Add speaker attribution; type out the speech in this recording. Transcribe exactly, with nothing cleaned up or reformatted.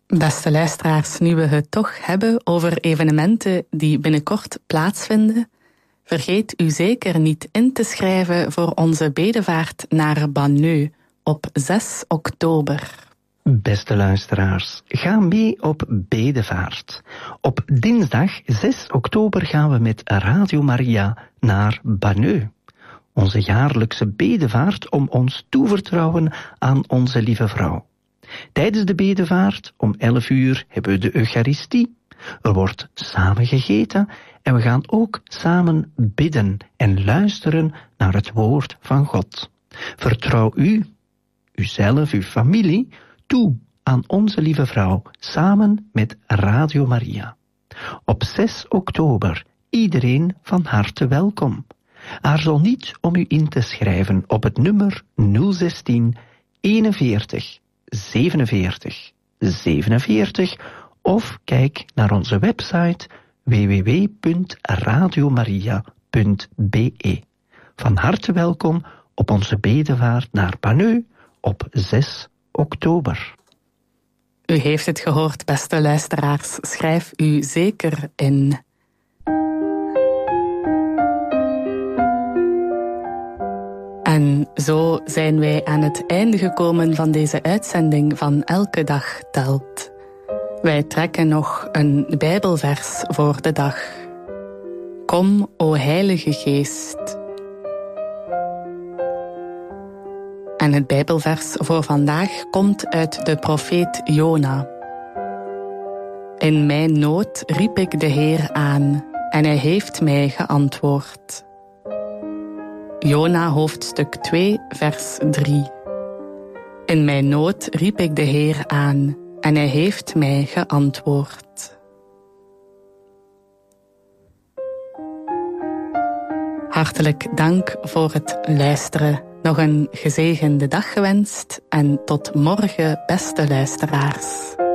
Speaker 1: Beste luisteraars, nu we het toch hebben over evenementen die binnenkort plaatsvinden, vergeet u zeker niet in te schrijven voor onze bedevaart naar Banneux op zes oktober.
Speaker 2: Beste luisteraars, ga mee op bedevaart. Op dinsdag zes oktober gaan we met Radio Maria naar Banneux. Onze jaarlijkse bedevaart om ons toevertrouwen aan onze lieve vrouw. Tijdens de bedevaart om elf uur hebben we de Eucharistie. Er wordt samen gegeten en we gaan ook samen bidden en luisteren naar het woord van God. Vertrouw u, uzelf, uw familie, toe aan onze lieve vrouw, samen met Radio Maria. Op zes oktober, iedereen van harte welkom. Aarzel niet om u in te schrijven op het nummer nul zestien eenenveertig zevenenveertig zevenenveertig of kijk naar onze website w w w punt radiomaria punt b e. Van harte welkom op onze bedevaart naar Banneux op zes oktober.
Speaker 1: U heeft het gehoord, beste luisteraars. Schrijf u zeker in. En zo zijn wij aan het einde gekomen van deze uitzending van Elke Dag Telt. Wij trekken nog een Bijbelvers voor de dag. Kom, o Heilige Geest. En het Bijbelvers voor vandaag komt uit de profeet Jona. In mijn nood riep ik de Heer aan, en hij heeft mij geantwoord. Jona hoofdstuk twee, vers drie. In mijn nood riep ik de Heer aan, en hij heeft mij geantwoord. Hartelijk dank voor het luisteren. Nog een gezegende dag gewenst en tot morgen, beste luisteraars.